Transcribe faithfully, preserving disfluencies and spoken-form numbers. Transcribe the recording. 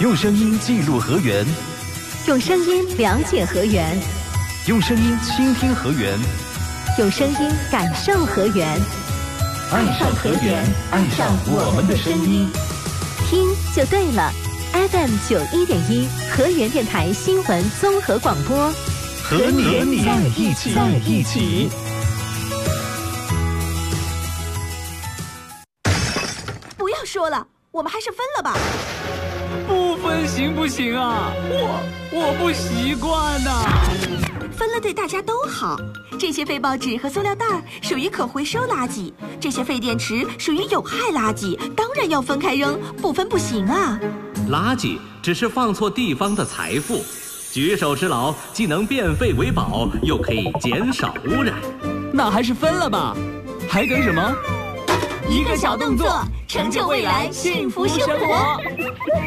用声音记录河源， 用声音了解河源， 用声音倾听河源， 用声音感受河源。 爱上河源，爱上我们的声音， 听就对了。F M 九一点一，河源电台新闻综合广播， 和你在一起，在一起。 不要说了，我们还是分了吧。 不分行不行啊？我我不习惯呐、啊。 分了对大家都好。这些废报纸和塑料袋属于可回收垃圾，这些废电池属于有害垃圾，当然要分开扔，不分不行啊。 垃圾只是放错地方的财富，举手之劳既能变废为宝，又可以减少污染。 那还是分了吧，还等什么？ 一个小动作，成就未来幸福生活。